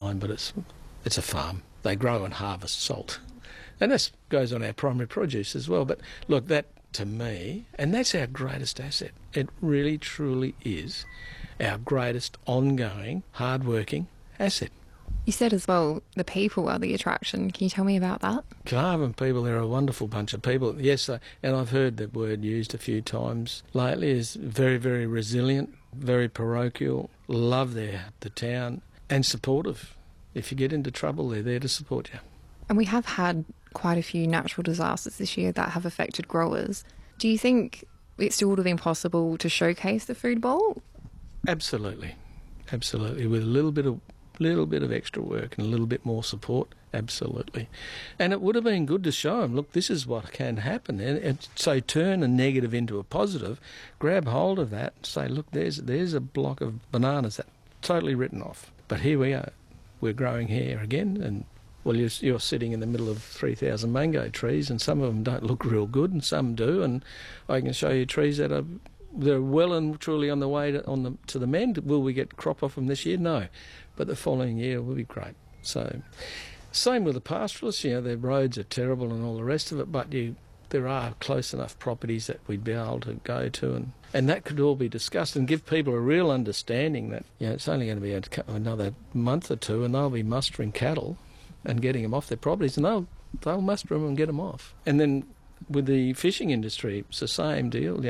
mine, but it's a farm. They grow and harvest salt. And this goes on our primary produce as well. But look, that to me, and that's our greatest asset. It really, truly is our greatest ongoing, hard-working asset. You said as well the people are the attraction. Can you tell me about that? Carnarvon people, they're a wonderful bunch of people. Yes, and I've heard that word used a few times lately, is very, very resilient, very parochial, love the town, and supportive. If you get into trouble, they're there to support you. And we have had quite a few natural disasters this year that have affected growers. Do you think it still would have been possible to showcase the food bowl? Absolutely. Absolutely. With a little bit of extra work and a little bit more support, absolutely. And it would have been good to show them, look, this is what can happen. And so turn a negative into a positive, grab hold of that and say, look, there's a block of bananas that's totally written off. But here we are. We're growing here again, and well, you're sitting in the middle of 3,000 mango trees, and some of them don't look real good, and some do. And I can show you trees that they're well and truly on the way to the mend. Will we get crop off them this year? No, but the following year will be great. So, same with the pastoralists. Their roads are terrible and all the rest of it, but there are close enough properties that we'd be able to go to, and that could all be discussed and give people a real understanding that it's only going to be another month or two, and they'll be mustering cattle and getting them off their properties, and they'll muster them and get them off. And then with the fishing industry, it's the same deal.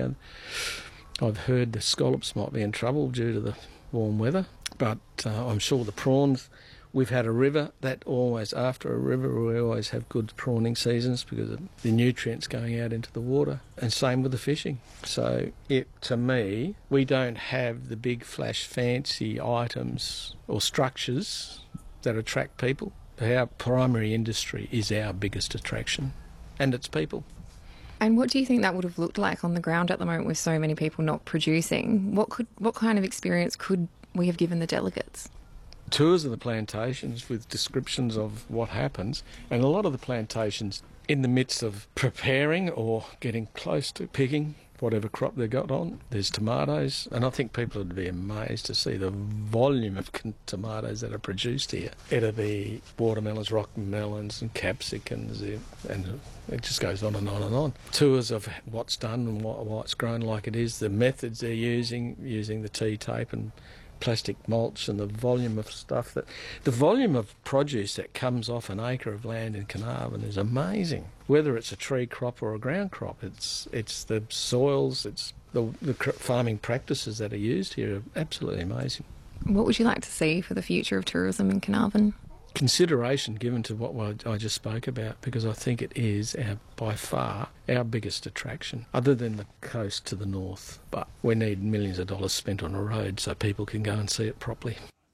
I've heard the scallops might be in trouble due to the warm weather, but I'm sure the prawns. We've had a river that after a river, we always have good prawning seasons because of the nutrients going out into the water, and same with the fishing. So to me, we don't have the big flash fancy items or structures that attract people. Our primary industry is our biggest attraction, and it's people. And what do you think that would have looked like on the ground at the moment with so many people not producing? What kind of experience could we have given the delegates? Tours of the plantations with descriptions of what happens, and a lot of the plantations in the midst of preparing or getting close to picking whatever crop they got on. There's tomatoes, and I think people would be amazed to see the volume of tomatoes that are produced here. It'll be watermelons, rock melons and capsicums, and it just goes on and on and on. Tours of what's done and why it's grown like it is, the methods they're using the T-tape and plastic mulch, and the volume of the volume of produce that comes off an acre of land in Carnarvon is amazing. Whether it's a tree crop or a ground crop, it's the soils, it's the farming practices that are used here are absolutely amazing. What would you like to see for the future of tourism in Carnarvon? Consideration given to what I just spoke about, because I think it is by far our biggest attraction, other than the coast to the north. But we need millions of dollars spent on a road so people can go and see it properly.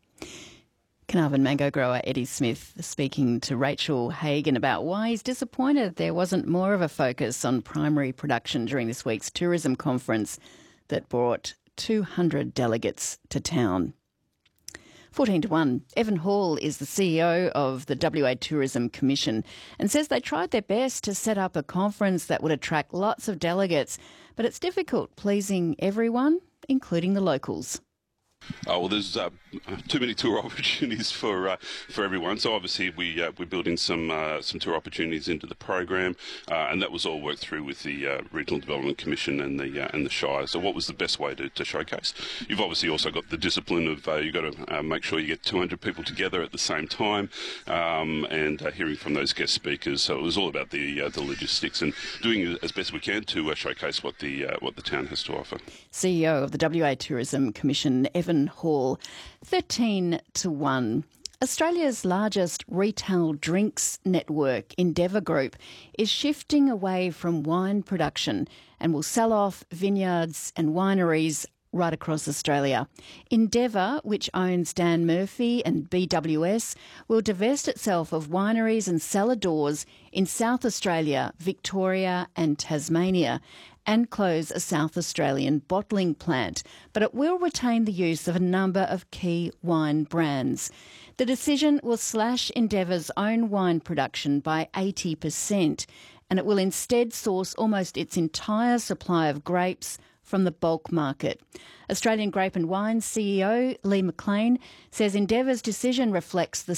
Carnarvon mango grower Eddie Smith speaking to Rachel Hagan about why he's disappointed there wasn't more of a focus on primary production during this week's tourism conference that brought 200 delegates to town. 14-1. Evan Hall is the CEO of the WA Tourism Commission and says they tried their best to set up a conference that would attract lots of delegates, but it's difficult pleasing everyone, including the locals. Well, there's too many tour opportunities for everyone. So obviously we're building some tour opportunities into the program, and that was all worked through with the Regional Development Commission and the Shire. So what was the best way to showcase? You've obviously also got the discipline of you've got to make sure you get 200 people together at the same time, and hearing from those guest speakers. So it was all about the logistics and doing as best we can to showcase what the town has to offer. CEO of the WA Tourism Commission, Evan Hall. 13-1. Australia's largest retail drinks network, Endeavour Group, is shifting away from wine production and will sell off vineyards and wineries right across Australia. Endeavour, which owns Dan Murphy and BWS, will divest itself of wineries and cellar doors in South Australia, Victoria and Tasmania, and close a South Australian bottling plant, but it will retain the use of a number of key wine brands. The decision will slash Endeavour's own wine production by 80%, and it will instead source almost its entire supply of grapes from the bulk market. Australian Grape and Wine CEO Lee McLean says Endeavour's decision reflects the